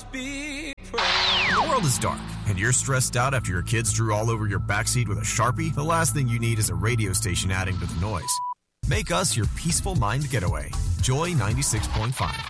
be praised. When the world is dark and you're stressed out after your kids drew all over your backseat with a Sharpie, the last thing you need is a radio station adding to the noise. Make us your peaceful mind getaway. Joy 96.5.